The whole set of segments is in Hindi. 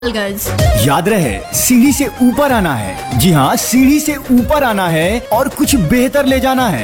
गर्ल्स याद रहे सीढ़ी से ऊपर आना है। जी हाँ, सीढ़ी से ऊपर आना है और कुछ बेहतर ले जाना है।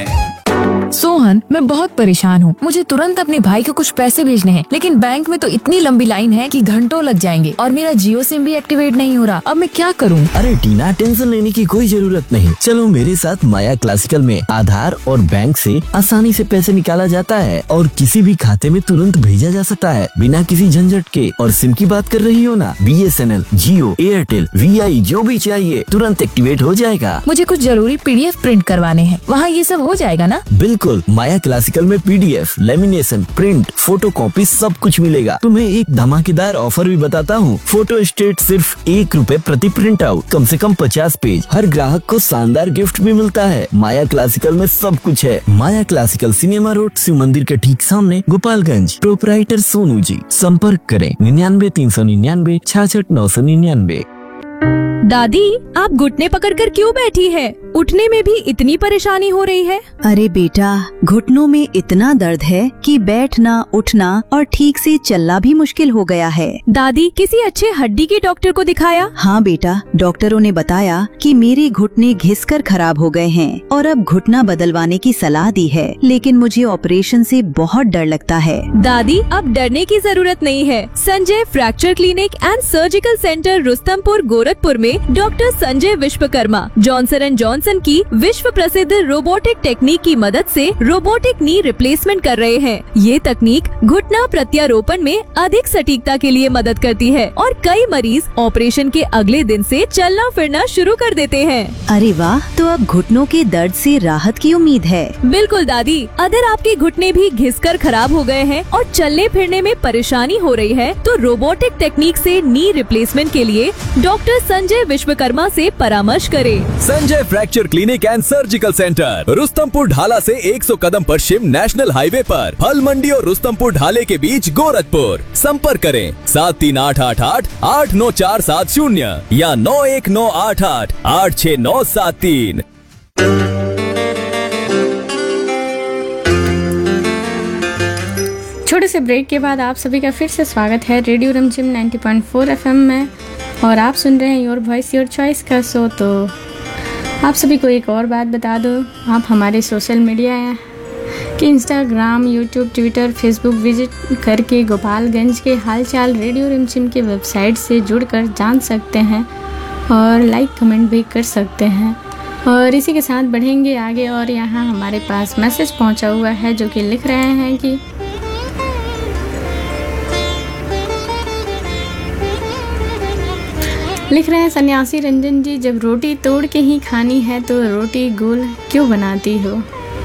सोहन, मैं बहुत परेशान हूँ। मुझे तुरंत अपने भाई को कुछ पैसे भेजने हैं, लेकिन बैंक में तो इतनी लंबी लाइन है कि घंटों लग जाएंगे और मेरा जियो सिम भी एक्टिवेट नहीं हो रहा। अब मैं क्या करूँ? अरे टीना, टेंशन लेने की कोई जरूरत नहीं। चलो मेरे साथ माया क्लासिकल में आधार और बैंक से आसानी से पैसे निकाला जाता है और किसी भी खाते में तुरंत भेजा जा सकता है बिना किसी झंझट के। और सिम की बात कर रही हो ना, BSNL, जियो, एयरटेल, VI जो भी चाहिए तुरंत एक्टिवेट हो जाएगा। मुझे कुछ जरूरी PDF प्रिंट करवाने हैं, वहाँ ये सब हो जाएगा ना? बिल्कुल, माया क्लासिकल में PDF, lamination, print, photo copy सब कुछ मिलेगा। तुम्हें एक धमाकेदार ऑफर भी बताता हूँ। फोटो स्टेट सिर्फ ₹1 प्रति प्रिंट आउट, कम से कम 50 पेज। हर ग्राहक को शानदार गिफ्ट भी मिलता है। माया क्लासिकल में सब कुछ है। माया क्लासिकल, सिनेमा रोड, शिव मंदिर के ठीक सामने, गोपालगंज। प्रोपराइटर सोनू जी। संपर्क करें 99 399 66 999। दादी, आप घुटने पकड़कर क्यों बैठी है? उठने में भी इतनी परेशानी हो रही है? अरे बेटा, घुटनों में इतना दर्द है कि बैठना, उठना और ठीक से चलना भी मुश्किल हो गया है। दादी, किसी अच्छे हड्डी के डॉक्टर को दिखाया? हाँ बेटा, डॉक्टरों ने बताया कि मेरे घुटने घिसकर खराब हो गए हैं और अब घुटना बदलवाने की सलाह दी है, लेकिन मुझे ऑपरेशन से बहुत डर लगता है। दादी, अब डरने की जरूरत नहीं है। Sanjay fracture clinic and surgical centre, Rustampur, Gorakhpur में doctor Sanjay Vishwakarma Johnson and Johnson की विश्व प्रसिद्ध रोबोटिक टेक्निक की मदद से रोबोटिक नी रिप्लेसमेंट कर रहे हैं। ये तकनीक घुटना प्रत्यारोपण में अधिक सटीकता के लिए मदद करती है और कई मरीज ऑपरेशन के अगले दिन से चलना फिरना शुरू कर देते हैं। अरे वाह, तो अब घुटनों के दर्द से राहत की उम्मीद है। बिल्कुल दादी, अगर आपके घुटने भी घिसकर खराब हो गए हैं और चलने फिरने में परेशानी हो रही है, तो रोबोटिक टेक्निक से नी रिप्लेसमेंट के लिए डॉक्टर संजय विश्वकर्मा से परामर्श करें। Sanjay fracture clinic and surgical centre, Rustampur ढाला से 100 कदम पश्चिम नेशनल हाईवे पर, फल मंडी और रुस्तमपुर ढाले के बीच, गोरखपुर। संपर्क करें 7388 89470 या 91988 86973। छोटे से ब्रेक के बाद आप सभी का फिर से स्वागत है रेडियो रिमझिम 90.4 FM में, और आप सुन रहे हैं योर वॉइस योर चॉइस का शो। तो आप सभी को एक और बात बता दो, आप हमारे सोशल मीडिया कि Instagram, YouTube, Twitter, Facebook visit करके गोपालगंज के हालचाल रेडियो रिमझिम की वेबसाइट से जुड़कर जान सकते हैं और लाइक कमेंट भी कर सकते हैं। और इसी के साथ बढ़ेंगे आगे, और यहाँ हमारे पास मैसेज पहुँचा हुआ है जो कि लिख रहे हैं कि सन्यासी रंजन जी, जब रोटी तोड़ के ही खानी है तो रोटी गोल क्यों बनाती हो?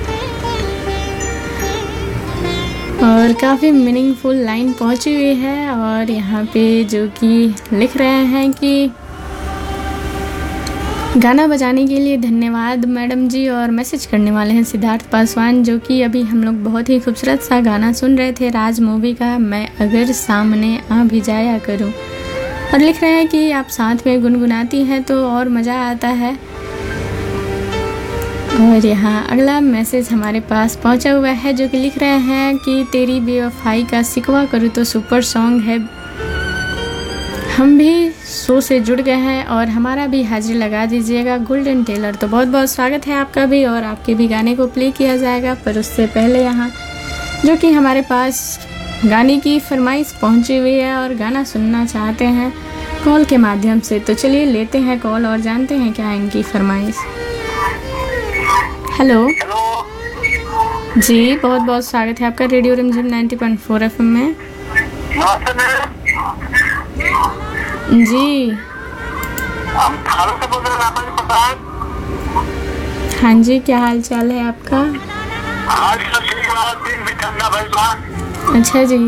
और काफ़ी मीनिंगफुल लाइन पहुंची हुई है, और यहाँ पे जो कि लिख रहे हैं कि गाना बजाने के लिए धन्यवाद मैडम जी। और मैसेज करने वाले हैं सिद्धार्थ पासवान, जो कि अभी हम लोग बहुत ही खूबसूरत सा गाना सुन रहे थे राज मूवी का, मैं अगर सामने आ भी जाया करूँ। और लिख रहे हैं कि आप साथ में गुनगुनाती हैं तो और मज़ा आता है। और यहाँ अगला मैसेज हमारे पास पहुँचा हुआ है जो कि लिख रहे हैं कि तेरी बेवफाई का शिकवा करूँ तो सुपर सॉन्ग है, हम भी शो से जुड़ गए हैं और हमारा भी हाजिरी लगा दीजिएगा। गोल्डन टेलर, तो बहुत बहुत स्वागत है आपका भी, और आपके भी गाने को प्ले किया जाएगा। पर उससे पहले यहाँ जो कि हमारे पास गाने की फरमाइश पहुंची हुई है और गाना सुनना चाहते हैं कॉल के माध्यम से, तो चलिए लेते हैं कॉल और जानते हैं क्या है इनकी फरमाइश। हेलो जी, बहुत बहुत स्वागत है आपका रेडियो रिमझिम 90.4 FM में। जी हाँ जी, क्या हाल चाल है आपका? अच्छा जी,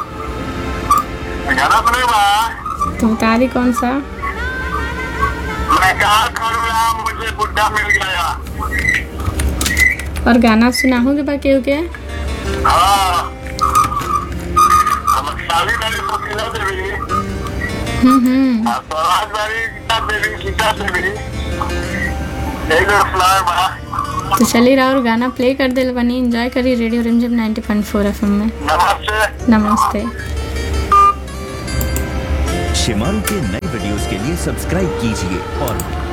तो बता दी कौन सा? मैं क्या करूँगा, मुझे बुढ़ा मिल गया। और गाना सुना होगे बाकी हो गया? हाँ, हम साली वाली को खिला देवी। स्वराज वाली देवी, सीता देवी, एक फ्लावर बना। तो चलिए रहा और गाना प्ले कर दे बनी, एंजॉय करिए रेडियो रिमझिम 90.4 FM में। नमस्ते। नमस्ते। शिमारू के नए वीडियोस के लिए सब्सक्राइब कीजिए और